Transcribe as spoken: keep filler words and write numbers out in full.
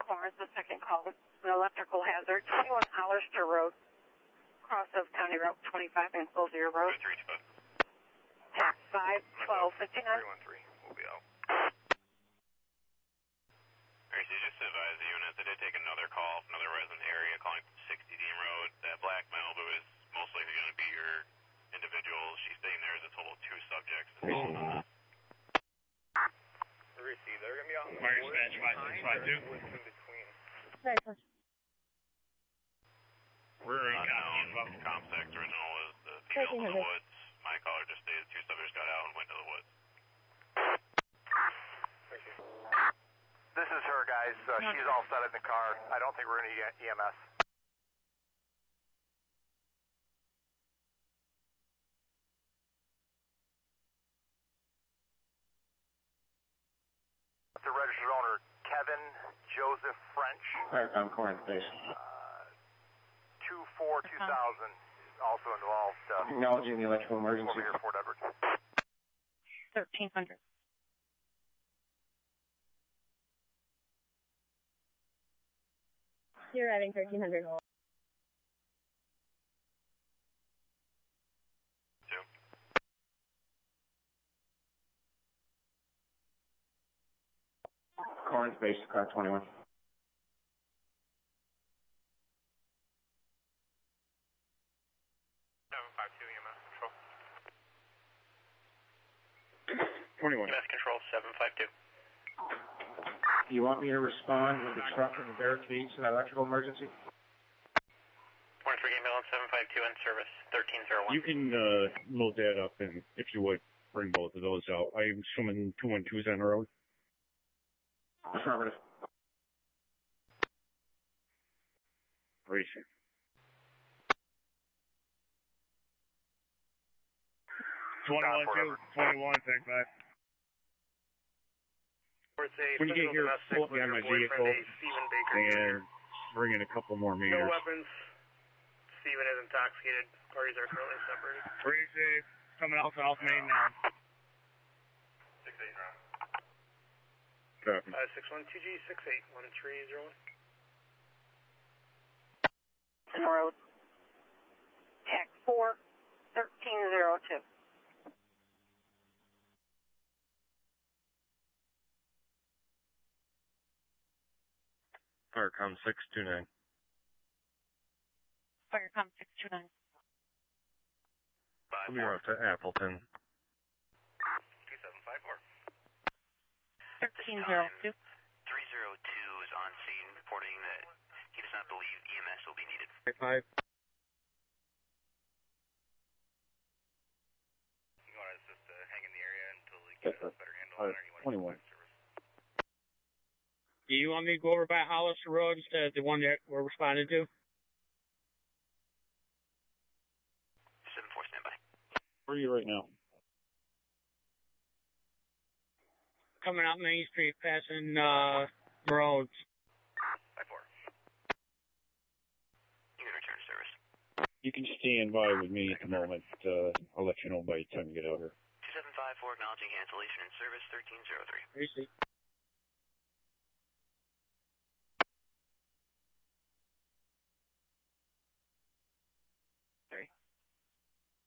Corns, the second call, an electrical hazard, twenty-one Hollister Road, cross of County Route twenty-five and Closier Road. three two five. Tax five twelve fifty-nine. three one three, we'll be out. Alright, so just to advise the unit, they did take another call from another resident area calling from sixty Dean Road. That black Malibu is most likely going to be your individual. She's staying there as a total of two subjects. Receive, they're going to be out in the Myers woods. Bench five six five two. Woods in between. Very close. We're in Unknown. copy. Comsec original was the female in the woods. My caller just stated two subjects got out and went to the woods. Thank you. This is her, guys. Uh, she's all set in the car. I don't think we're going to get E M S. The registered owner, Kevin Joseph French. Firecom Corn Base. Uh, two four two thousand also involved. Uh, Acknowledging the electrical emergency. Over here, Fort Edward. thirteen hundred. You're having thirteen hundred. Two. Corn Base, car twenty-one. seven five two E M S control. twenty-one. E M S control seven five two. Do you want me to respond with the truck and the barricades to that electrical emergency? One three ambulance seven five two in service thirteen zero one. You can uh, load that up, and if you would, bring both of those out. I'm assuming two one two's on the road. Affirmative. Racing. twenty-one two, twenty-one, thank five. When you get here, pull me on my vehicle and bring in a couple more meters. No weapons. Steven is intoxicated. Parties are currently separated. Racing. Coming out off main now. six eight round. Copy. Five six one two G six eight one three zero one. Road. Tax four thirteen zero two. Firecom six two nine. Firecom six two nine. Come here up to Appleton. two seven five four. thirteen zero two. three zero two is on scene reporting that he does not believe E M S will be needed. Five. You want us just to hang in the area until we get a better handle on it, or you want twenty-one. to service? Do you want me to go over by Hollister Road instead of the one that we're responding to? seven four, standby. Where are you right now? Coming out Main Street, passing uh, roads. five four. You can return to service. You can stand by with me at the moment. Uh, I'll let you know by the time you get out here. two seven five four, acknowledging cancellation in service thirteen zero three. Receipt.